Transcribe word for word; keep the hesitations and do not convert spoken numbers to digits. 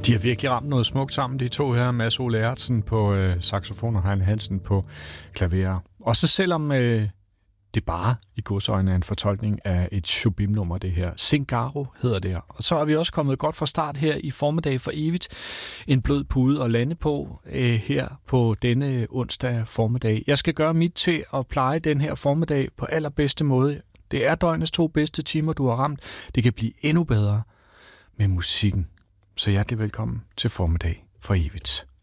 De har virkelig ramt noget smukt sammen, de to her. Mads Ole Ertsen på øh, saxofon og Heine Hansen på klaver. Også selvom øh, det bare i godsøjne er en fortolkning af et Shubim-nummer, det her. Zingaro hedder det her. Og så er vi også kommet godt fra start her i Formiddag for evigt. En blød pude at lande på øh, her på denne onsdag formiddag. Jeg skal gøre mit til at pleje den her formiddag på allerbedste måde. Det er døgnets to bedste timer, du har ramt. Det kan blive endnu bedre med musikken. Så hjertelig velkommen til Formiddag for evigt.